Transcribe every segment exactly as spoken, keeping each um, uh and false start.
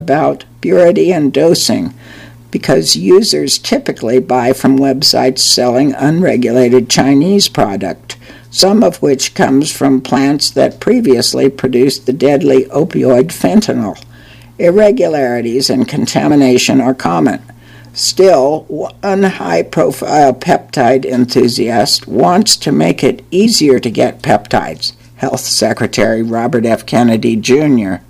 about purity and dosing, because users typically buy from websites selling unregulated Chinese product, some of which comes from plants that previously produced the deadly opioid fentanyl. Irregularities and contamination are common. Still, one high-profile peptide enthusiast wants to make it easier to get peptides, Health Secretary Robert F. Kennedy, Junior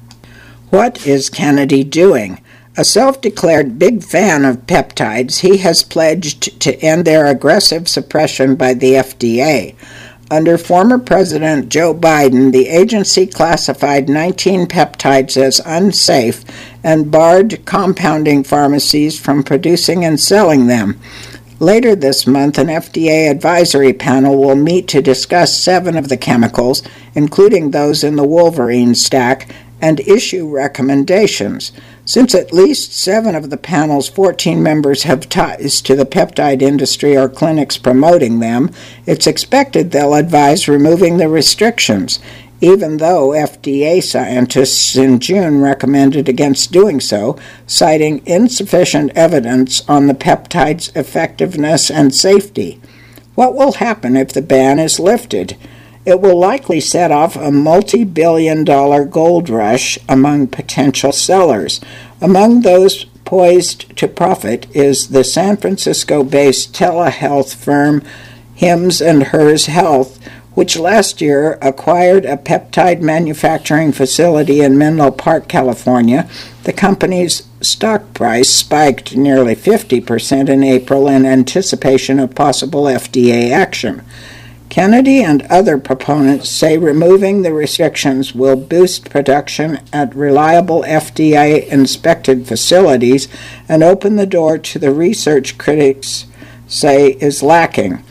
What is Kennedy doing? A self-declared big fan of peptides, he has pledged to end their aggressive suppression by the F D A. Under former President Joe Biden, the agency classified nineteen peptides as unsafe and barred compounding pharmacies from producing and selling them. Later this month, an F D A advisory panel will meet to discuss seven of the chemicals, including those in the Wolverine stack, and issue recommendations. Since at least seven of the panel's fourteen members have ties to the peptide industry or clinics promoting them, it's expected they'll advise removing the restrictions, even though F D A scientists in June recommended against doing so, citing insufficient evidence on the peptide's effectiveness and safety. What will happen if the ban is lifted? It will likely set off a multi-billion dollar gold rush among potential sellers. Among those poised to profit is the San Francisco-based telehealth firm Hims and Hers Health, which last year acquired a peptide manufacturing facility in Menlo Park, California. The company's stock price spiked nearly fifty percent in April in anticipation of possible F D A action. Kennedy and other proponents say removing the restrictions will boost production at reliable F D A-inspected facilities and open the door to the research critics say is lacking.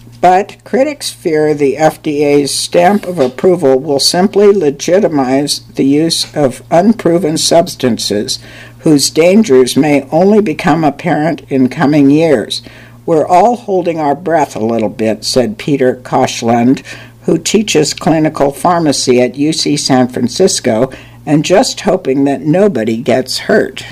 But critics fear the F D A's stamp of approval will simply legitimize the use of unproven substances whose dangers may only become apparent in coming years. We're all holding our breath a little bit, said Peter Koshland, who teaches clinical pharmacy at U C San Francisco, and just hoping that nobody gets hurt.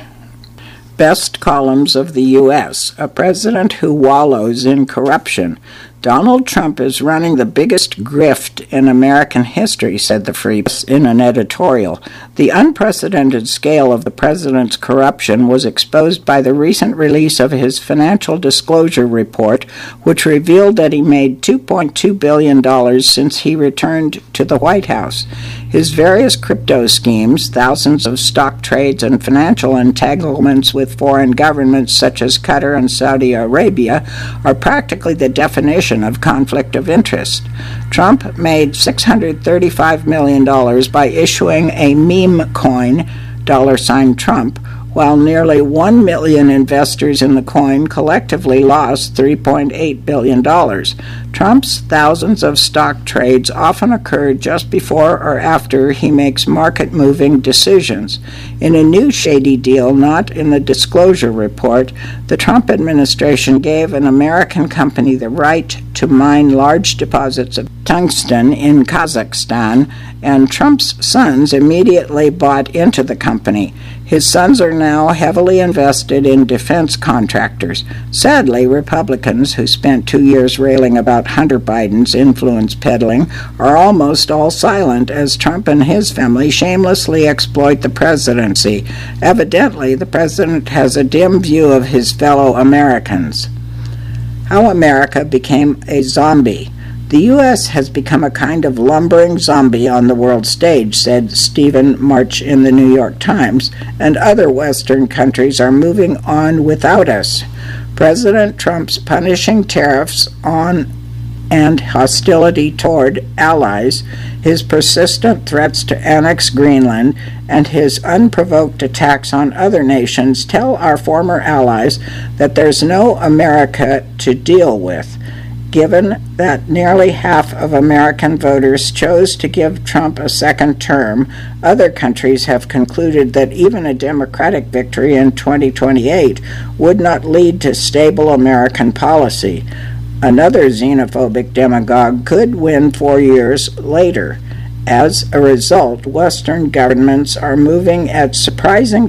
Best columns of the U S, a president who wallows in corruption. Donald Trump is running the biggest grift in American history, said the Free Press in an editorial. The unprecedented scale of the president's corruption was exposed by the recent release of his financial disclosure report, which revealed that he made two point two billion dollars since he returned to the White House. His various crypto schemes, thousands of stock trades, and financial entanglements with foreign governments such as Qatar and Saudi Arabia are practically the definition of conflict of interest. Trump made six hundred thirty-five million dollars by issuing a meme coin, dollar sign Trump, while nearly one million investors in the coin collectively lost three point eight billion dollars. Trump's thousands of stock trades often occur just before or after he makes market-moving decisions. In a new shady deal not in the disclosure report, the Trump administration gave an American company the right to mine large deposits of tungsten in Kazakhstan, and Trump's sons immediately bought into the company. His sons are now heavily invested in defense contractors. Sadly, Republicans who spent two years railing about Hunter Biden's influence peddling are almost all silent as Trump and his family shamelessly exploit the presidency. Evidently, the president has a dim view of his fellow Americans. How America became a zombie. The U S has become a kind of lumbering zombie on the world stage, said Stephen March in the New York Times, and other Western countries are moving on without us. President Trump's punishing tariffs on and hostility toward allies, his persistent threats to annex Greenland, and his unprovoked attacks on other nations tell our former allies that there's no America to deal with. Given that nearly half of American voters chose to give Trump a second term, other countries have concluded that even a Democratic victory in twenty twenty-eight would not lead to stable American policy. Another xenophobic demagogue could win four years later. As a result, Western governments are moving at surprising